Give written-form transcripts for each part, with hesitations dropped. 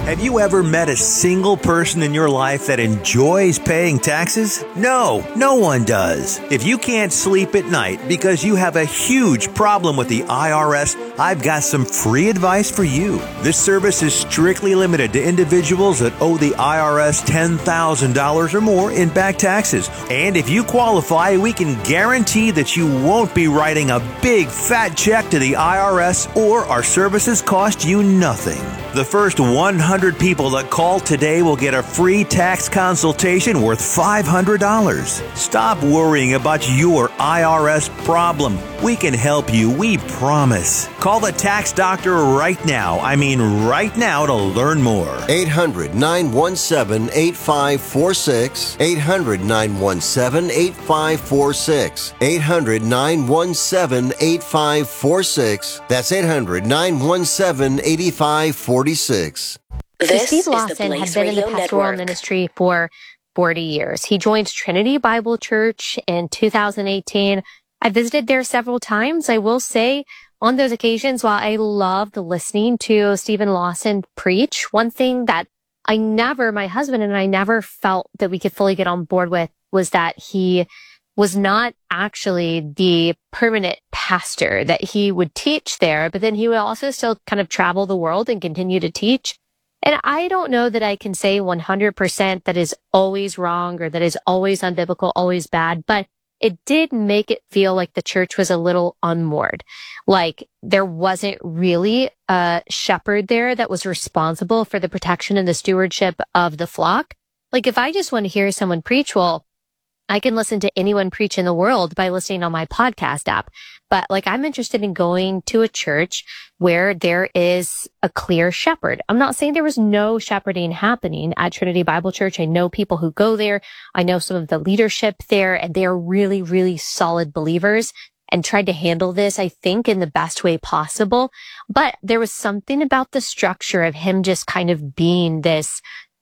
Have you ever met a single person in your life that enjoys paying taxes? No, no one does. If you can't sleep at night because you have a huge problem with the IRS, I've got some free advice for you. This service is strictly limited to individuals that owe the IRS $10,000 or more in back taxes. And if you qualify, we can guarantee that you won't be writing a big fat check to the IRS, or our services cost you nothing. The first 100 people that call today will get a free tax consultation worth $500. Stop worrying about your IRS problem. We can help you, we promise. Call the tax doctor right now. I mean right now, to learn more. 800-917-8546. 800-917-8546. 800-917-8546. That's 800-917-8546. Steve Lawson had been in the pastoral ministry for 40 years. He joined Trinity Bible Church in 2018. I visited there several times. I will say, on those occasions, while I loved listening to Stephen Lawson preach, one thing that my husband and I never felt that we could fully get on board with was that he was not actually the permanent pastor, that he would teach there, but then he would also still kind of travel the world and continue to teach. And I don't know that I can say 100% that is always wrong or that is always unbiblical, always bad, but it did make it feel like the church was a little unmoored. Like there wasn't really a shepherd there that was responsible for the protection and the stewardship of the flock. Like if I just want to hear someone preach, well, I can listen to anyone preach in the world by listening on my podcast app. But like, I'm interested in going to a church where there is a clear shepherd. I'm not saying there was no shepherding happening at Trinity Bible Church. I know people who go there. I know some of the leadership there, and they are really, really solid believers and tried to handle this, I think, in the best way possible. But there was something about the structure of him just kind of being this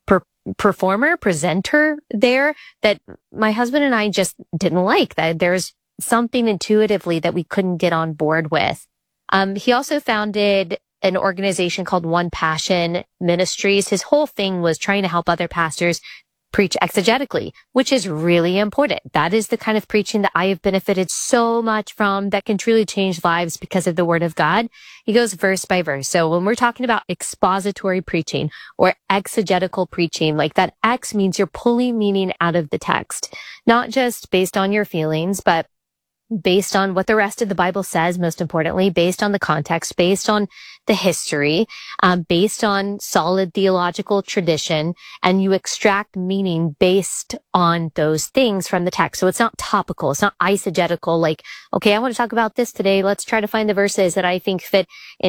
presenter there that my husband and I just didn't like. That there's something intuitively that we couldn't get on board with. He also founded an organization called One Passion Ministries. His whole thing was trying to help other pastors preach exegetically, which is really important. That is the kind of preaching that I have benefited so much from, that can truly change lives because of the Word of God. He goes verse by verse. So when we're talking about expository preaching or exegetical preaching, like that X means you're pulling meaning out of the text, not just based on your feelings, but based on what the rest of the Bible says, most importantly, based on the context, based on the history, based on solid theological tradition, and you extract meaning based on those things from the text. So it's not topical. It's not eisegetical, like, okay, I want to talk about this today. Let's try to find the verses that I think fit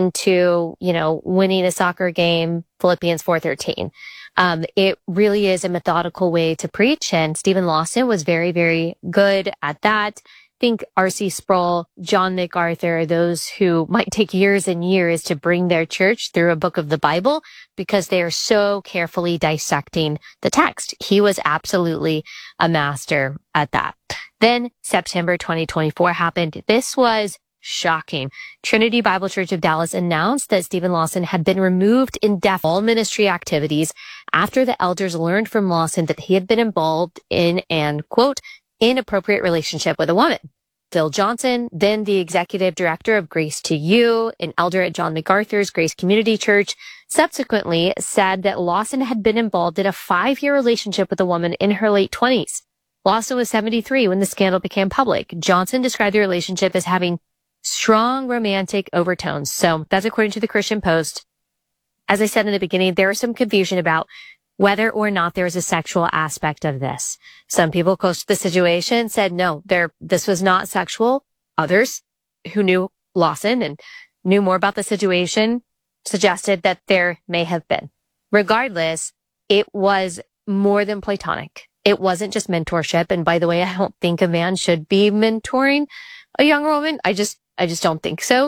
into, winning a soccer game, Philippians 4:13. It really is a methodical way to preach, and Stephen Lawson was very, very good at that. Think R.C. Sproul, John MacArthur, those who might take years and years to bring their church through a book of the Bible because they are so carefully dissecting the text. He was absolutely a master at that. Then September 2024 happened. This was shocking. Trinity Bible Church of Dallas announced that Stephen Lawson had been removed indefinitely from all ministry activities after the elders learned from Lawson that he had been involved in an, quote, inappropriate relationship with a woman. Phil Johnson, then the executive director of Grace to You, an elder at John MacArthur's Grace Community Church, subsequently said that Lawson had been involved in a 5-year relationship with a woman in her late 20s. Lawson was 73 when the scandal became public. Johnson described the relationship as having strong romantic overtones. So that's according to the Christian Post. As I said in the beginning, there was some confusion about whether or not there was a sexual aspect of this. Some people close to the situation said, no, this was not sexual. Others who knew Lawson and knew more about the situation suggested that there may have been. Regardless, it was more than platonic. It wasn't just mentorship. And by the way, I don't think a man should be mentoring a young woman. I just don't think so.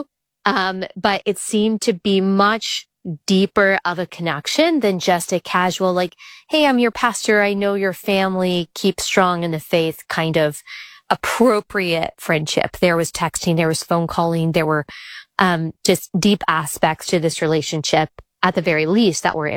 But it seemed to be much deeper of a connection than just a casual, like, hey, I'm your pastor, I know your family, keep strong in the faith kind of appropriate friendship. There was texting, there was phone calling, there were just deep aspects to this relationship, at the very least, that were